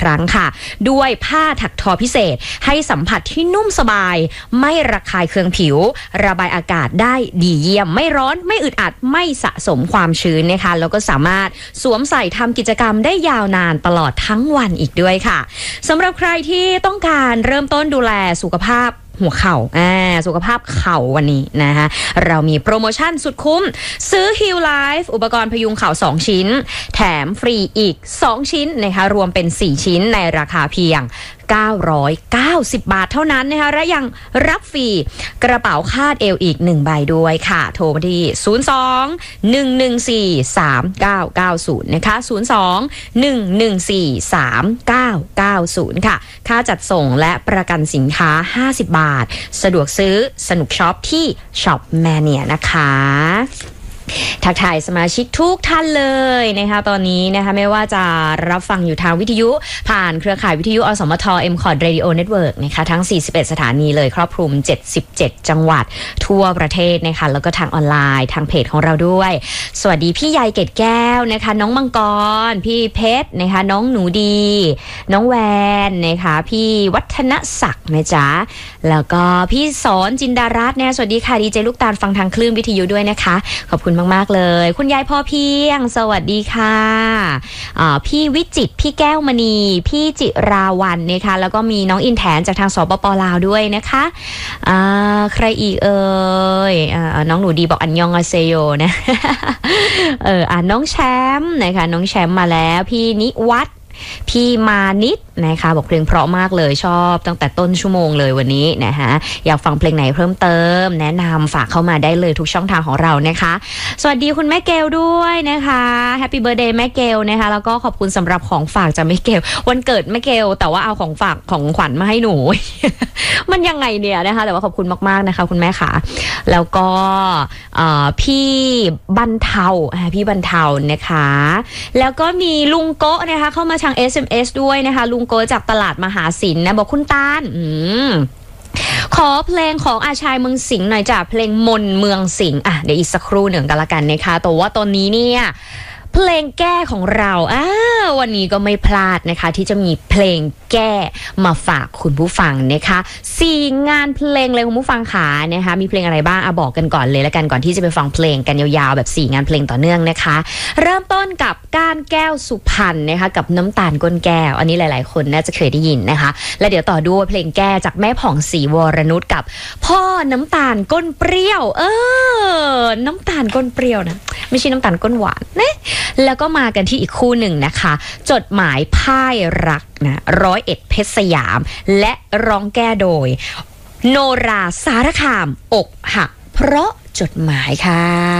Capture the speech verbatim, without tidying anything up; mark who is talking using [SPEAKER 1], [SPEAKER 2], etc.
[SPEAKER 1] ครั้งค่ะด้วยผ้าถักทอพิเศษให้สัมผัสที่นุ่มสบายไม่ระคายเคืองผิวระบายอากาศได้ดีเยี่ยมไม่ร้อนไม่อึดอัดไม่สะสมความชื้นนะคะแล้วก็สามารถสวมใส่ทำกิจกรรมได้ยาวนานตลอดทั้งวันอีกด้วยค่ะสำหรับใครที่ต้องการเริ่มต้นดูแลสุขภาพหัวเข่าอ่าสุขภาพเข่าวันนี้นะคะเรามีโปรโมชั่นสุดคุ้มซื้อ Heal Life อุปกรณ์พยุงเข่าสองชิ้นแถมฟรีอีกสองชิ้นนะคะรวมเป็นสี่ชิ้นในราคาเพียงเก้าร้อยเก้าสิบบาทเท่านั้นนะคะและยังรับฟรีกระเป๋าคาดเอวอีกหนึ่งใบด้วยค่ะโทรมาที่ศูนย์ สอง หนึ่ง หนึ่ง สี่ สาม เก้า เก้า ศูนย์นะคะศูนย์ สอง หนึ่ง หนึ่ง สี่ สาม เก้า เก้า ศูนย์ค่ะค่าจัดส่งและประกันสินค้าห้าสิบบาทสะดวกซื้อสนุกช็อปที่ช็อปแมเนียนะคะทักทายสมาชิกทุกท่านเลยนะคะตอนนี้นะคะไม่ว่าจะรับฟังอยู่ทางวิทยุผ่านเครือข่ายวิทยุอสมท เอ็ม คอร์ด Radio Network นะคะทั้งสี่สิบเอ็ดสถานีเลยครอบคลุมเจ็ดสิบเจ็ดจังหวัดทั่วประเทศนะคะแล้วก็ทางออนไลน์ทางเพจของเราด้วยสวัสดีพี่ใยเกตแก้วนะคะน้องมังกรพี่เพชรนะคะน้องหนูดีน้องแวนนะคะพี่วัฒนศักดิ์นะจ๊ะแล้วก็พี่สอนจินดารัตน์เนี่ยสวัสดีค่ะดีเจลูกตาลฟังทางคลื่นวิทยุด้วยนะคะขอบคุณมากๆเลยคุณยายพ่อเพียงสวัสดีค่ะพี่วิจิตรพี่แก้วมณีพี่จิราวันนะคะแล้วก็มีน้องอินแถนจากทางสปปลาวด้วยนะคะใครอีกเอ่ยน้องหนูดีบอกอันยองอาเซโยนะเอออ่าน้องแชมป์นะคะน้องแชมป์มาแล้วพี่นิวัฒน์พี่มานิดนะคะบอกเพลงเพราะมากเลยชอบตั้งแต่ต้นชั่วโมงเลยวันนี้นะคะอยากฟังเพลงไหนเพิ่มเติมแนะนำฝากเข้ามาได้เลยทุกช่องทางของเรานะคะสวัสดีคุณแม่เกลด้วยนะคะแฮปปี้เบิร์ธเดย์แม่เกลนะคะแล้วก็ขอบคุณสำหรับของฝากจากแม่เกลวันเกิดแม่เกลแต่ว่าเอาของฝากของขวัญมาให้หนู มันยังไงเนี่ยนะคะแต่ว่าขอบคุณมากๆนะคะคุณแม่ค่ะแล้วก็พี่บรรเทาพี่บรรเทานะคะแล้วก็มีลุงโกะนะคะเข้ามาทาง เอส เอ็ม เอส ด้วยนะคะลุงโกจากตลาดมหาศิลป์นะบอกคุณตาลอืมขอเพลงของอาชายเมืองสิงห์หน่อยจ้ะเพลงมนเมืองสิงห์อ่ะเดี๋ยวอีกสักครู่หนึ่งกันละกันนะคะแต่ว่าตอนนี้เนี่ยเพลงแก้ของเราอ้าวันนี้ก็ไม่พลาดนะคะที่จะมีเพลงแก้มาฝากคุณผู้ฟังนะคะสี่งานเพลงเลยคุณผู้ฟังขานะคะมีเพลงอะไรบ้างอ่ะบอกกันก่อนเลยละกันก่อนที่จะไปฟังเพลงกันยาวๆแบบสี่งานเพลงต่อเนื่องนะคะเริ่มต้นกับก้านแก้วสุพรรณนะคะกับน้ำตาลก้นแก้วอันนี้หลายๆคนน่าจะเคยได้ยินนะคะและเดี๋ยวต่อด้วยเพลงแก้จากแม่ผ่องศรีวรนุชกับพ่อน้ำตาลก้นเปรี้ยวเออน้ำตาลก้นเปรี้ยวนะไม่ใช่น้ำตาลก้นหวานนะแล้วก็มากันที่อีกคู่หนึ่งนะคะจดหมายพ่ายรักนะร้อยเอ็ดเพชรสยามและร้องแก้โดยโนราสารคามอกหักเพราะจดหมายค่ะ